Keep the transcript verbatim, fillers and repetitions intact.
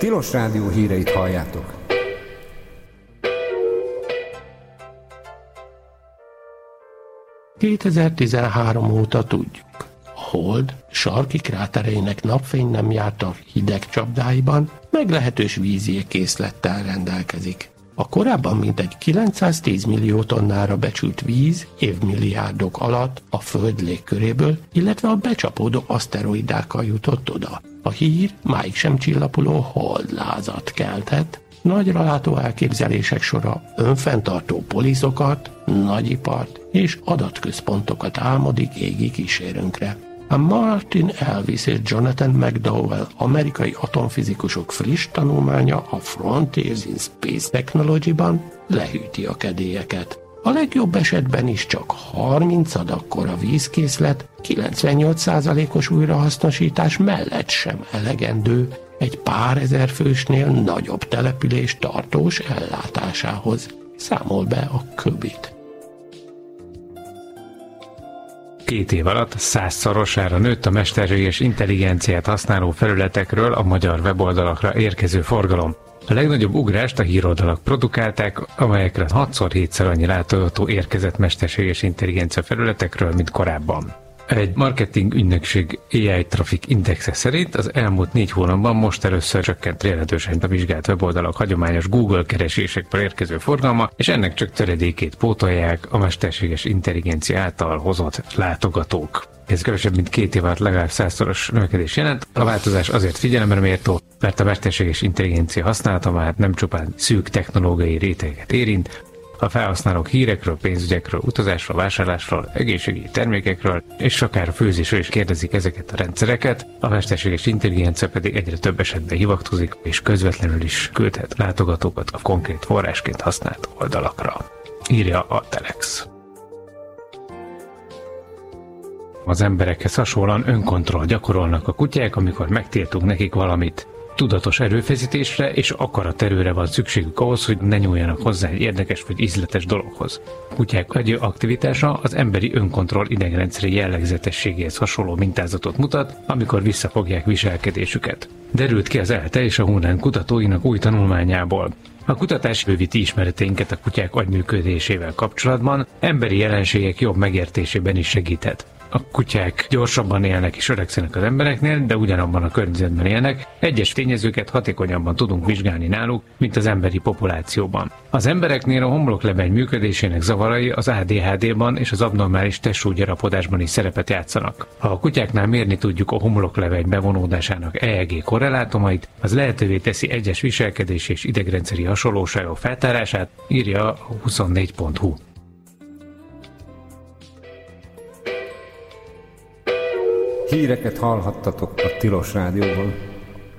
Tilos Rádió híreit halljátok. kétezer-tizenhárom óta tudjuk. A Hold sarki krátereinek napfény nem járta hideg csapdáiban meglehetős vízjégkészlettel rendelkezik. A korábban mintegy kilencszáztíz millió tonnára becsült víz évmilliárdok alatt a Föld légköréből, illetve a becsapódó aszteroidákkal jutott oda. A hír máig sem csillapuló holdlázat keltett, nagyra látó elképzelések sora önfenntartó polizokat, nagyipart és adatközpontokat álmodik égi kísérünkre. A Martin Elvis és Jonathan McDowell amerikai atomfizikusok friss tanulmánya a Frontiers in Space Technology-ban lehűti a kedélyeket. A legjobb esetben is csak harminc adakkora vízkészlet, kilencvennyolc százalékos újrahasznosítás mellett sem elegendő egy pár ezer fősnél nagyobb település tartós ellátásához, számol be a Köbit. Két év alatt százszorosára nőtt a mesterséges intelligenciát használó felületekről a magyar weboldalakra érkező forgalom. A legnagyobb ugrást a híroldalak produkálták, amelyekre hatszor-hétszer annyi látogató érkezett mesterséges intelligencia felületekről, mint korábban. Egy marketing ügynökség á i Traffic Indexe szerint az elmúlt négy hónapban most először csökkent jelentősen a vizsgált weboldalak hagyományos Google keresésekből érkező forgalma, és ennek csak töredékét pótolják a mesterséges intelligencia által hozott látogatók. Ez kevesebb, mint két év alatt legalább százszoros növekedés jelent. A változás azért figyelemre méltó, mert a mesterséges intelligencia használata már nem csupán szűk technológiai rétegeket érint, a felhasználók hírekről, pénzügyekről, utazásról, vásárlásról, egészségügyi termékekről és akár a főzésről is kérdezik ezeket a rendszereket, a mesterséges intelligencia pedig egyre több esetben hivatkozik és közvetlenül is küldhet látogatókat a konkrét forrásként használt oldalakra, írja a Telex. Az emberekhez hasonlóan önkontroll gyakorolnak a kutyák, amikor megtiltunk nekik valamit. Tudatos erőfeszítésre és akaraterőre van szükségük ahhoz, hogy ne nyúljanak hozzá egy érdekes vagy ízletes dologhoz. A kutyák agyi aktivitása az emberi önkontroll idegrendszeri jellegzetességéhez hasonló mintázatot mutat, amikor visszafogják viselkedésüket. Derült ki az ELTE és a Hunán kutatóinak új tanulmányából. A kutatás bővíti ismereteinket a kutyák agyműködésével kapcsolatban, emberi jelenségek jobb megértésében is segíthet. A kutyák gyorsabban élnek és öregszenek az embereknél, de ugyanabban a környezetben élnek, egyes tényezőket hatékonyabban tudunk vizsgálni náluk, mint az emberi populációban. Az embereknél a homloklebeny működésének zavarai az á dé há dé-ban és az abnormális testsúlygyarapodásban is szerepet játszanak. Ha a kutyáknál mérni tudjuk a homloklebeny bevonódásának é e gé korrelátumait, az lehetővé teszi egyes viselkedés és idegrendszeri hasonlóságok feltárását, írja a huszonnégy pont hu. Híreket hallhattatok a Tilos Rádióban.